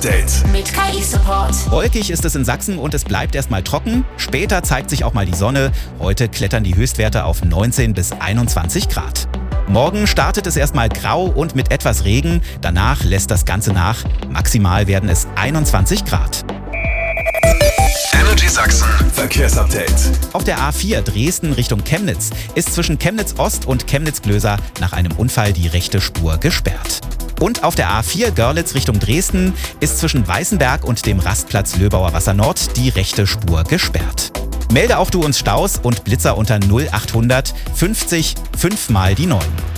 Verkehrsupdate mit KI-Support. Wolkig ist es in Sachsen und es bleibt erstmal trocken. Später zeigt sich auch mal die Sonne. Heute klettern die Höchstwerte auf 19 bis 21 Grad. Morgen startet es erstmal grau und mit etwas Regen. Danach lässt das Ganze nach. Maximal werden es 21 Grad. Energy Sachsen Verkehrsupdate. Auf der A4 Dresden Richtung Chemnitz ist zwischen Chemnitz Ost und Chemnitz Glöser nach einem Unfall die rechte Spur gesperrt. Und auf der A4 Görlitz Richtung Dresden ist zwischen Weißenberg und dem Rastplatz Löbauer Wasser Nord die rechte Spur gesperrt. Melde auch du uns Staus und Blitzer unter 0800 50 5 mal die 9.